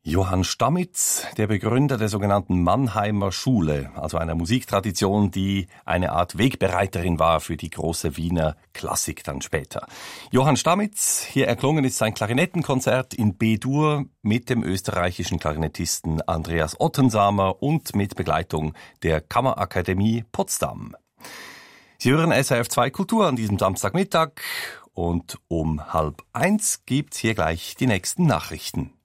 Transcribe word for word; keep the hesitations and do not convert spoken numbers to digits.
Johann Stamitz, der Begründer der sogenannten Mannheimer Schule, also einer Musiktradition, die eine Art Wegbereiterin war für die große Wiener Klassik dann später. Johann Stamitz, hier erklungen ist sein Klarinettenkonzert in B-Dur mit dem österreichischen Klarinettisten Andreas Ottensamer und mit Begleitung der Kammerakademie Potsdam. Sie hören S R F zwei Kultur an diesem Samstagmittag und um halb eins gibt's hier gleich die nächsten Nachrichten.